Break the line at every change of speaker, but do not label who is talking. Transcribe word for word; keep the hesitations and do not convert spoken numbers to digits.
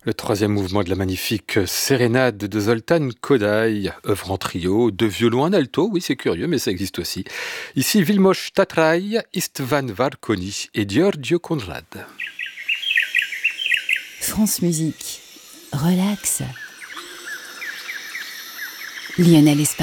Le troisième mouvement de la magnifique sérénade de Zoltán Kodály, œuvre en trio, deux violons, un alto, oui c'est curieux mais ça existe aussi. Ici Vilmos Tatrai, István Várkonyi et György Konrád.
France Musique, relax. Lionel Espargaro.